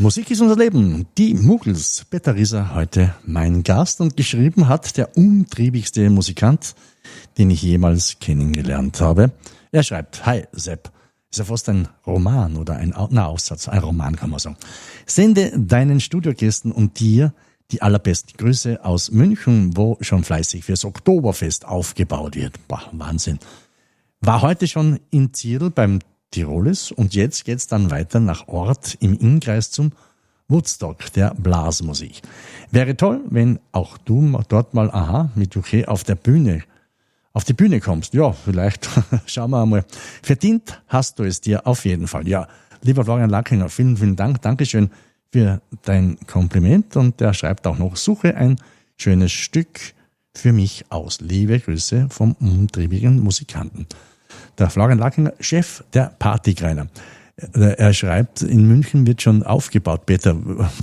Musik ist unser Leben. Die Muggels. Peter Rieser heute mein Gast und geschrieben hat der umtriebigste Musikant, den ich jemals kennengelernt habe. Er schreibt, hi Sepp, ist ja fast ein Roman oder ein Aufsatz, ein Roman kann man sagen. Sende deinen Studiogästen und dir die allerbesten Grüße aus München, wo schon fleißig fürs Oktoberfest aufgebaut wird. Boah, Wahnsinn. War heute schon in Zierl beim Tirolis und jetzt geht's dann weiter nach Ort im Innkreis zum Woodstock der Blasmusik. Wäre toll, wenn auch du dort mal, mit UK auf die Bühne kommst. Ja, vielleicht schauen wir einmal. Verdient hast du es dir auf jeden Fall. Ja, lieber Florian Lackinger, vielen, vielen Dank. Dankeschön für dein Kompliment. Und der schreibt auch noch, suche ein schönes Stück für mich aus. Liebe Grüße vom umtriebigen Musikanten. Der Florian Lackinger, Chef der Partykreiner. Er schreibt, in München wird schon aufgebaut, Peter.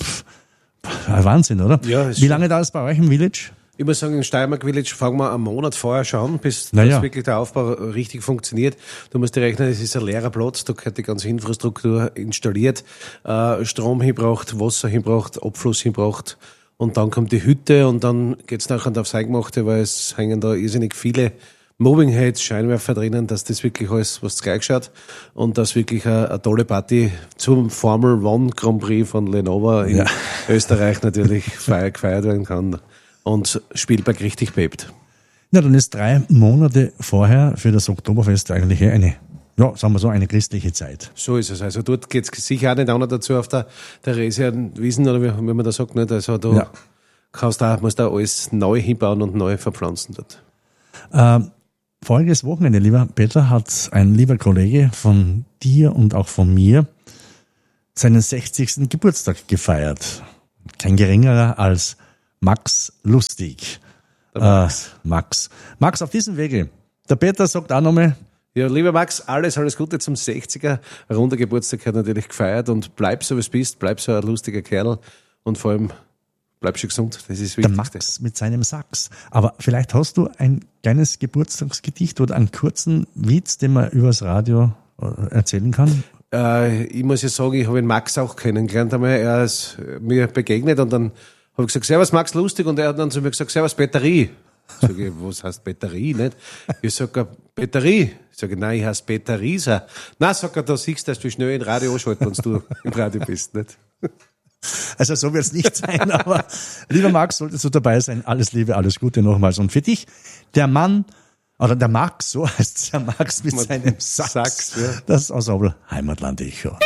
Wahnsinn, oder? Ja, wie lange dauert es bei euch im Village? Ich muss sagen, in Steiermark Village fangen wir einen Monat vorher schon, bis das wirklich der Aufbau richtig funktioniert. Du musst dir rechnen, es ist ein leerer Platz, da gehört die ganze Infrastruktur installiert, Strom hinbracht, Wasser hinbracht, Abfluss hinbracht und dann kommt die Hütte und dann geht's nachher aufs Eingemachte, weil es hängen da irrsinnig viele Moving Heads, Scheinwerfer drinnen, dass das wirklich alles was gleich schaut und dass wirklich eine tolle Party zum Formel One Grand Prix von Lenovo in Österreich natürlich gefeiert werden kann und Spielberg richtig bebt. Ja, dann ist 3 Monate vorher für das Oktoberfest eigentlich eine christliche Zeit. So ist es. Also dort geht's sicher auch nicht auch noch dazu auf der Theresienwiesen oder wie man da sagt, nicht? Also da musst du alles neu hinbauen und neu verpflanzen dort. Voriges Wochenende, lieber Peter, hat ein lieber Kollege von dir und auch von mir seinen 60. Geburtstag gefeiert. Kein geringerer als Max Lustig. Max, auf diesem Wege. Der Peter sagt auch nochmal. Ja, lieber Max, alles Gute zum 60er. Ein runder Geburtstag hat natürlich gefeiert und bleib so, wie du bist, bleib so ein lustiger Kerl und vor allem bleib schon gesund, das ist wichtig. Der Max mit seinem Sax. Aber vielleicht hast du ein kleines Geburtstagsgedicht oder einen kurzen Witz, den man übers Radio erzählen kann? Ich muss ja sagen, ich habe den Max auch kennengelernt einmal. Er ist mir begegnet und dann habe ich gesagt, servus Max, lustig. Und er hat dann zu mir gesagt, servus Batterie. Sag ich, was heißt Batterie, nicht? Ich sage, Batterie. Sag ich, nein, ich heiße Peter Rieser. Nein, sagt er, da siehst du, dass du schnell in Radio anschalten, wenn du im Radio bist, nicht? Also so wird es nicht sein, aber lieber Max, solltest du dabei sein. Alles Liebe, alles Gute nochmals. Und für dich, der Max, so heißt es der Max mit seinem Sax. Das ist aus Heimatland Echo.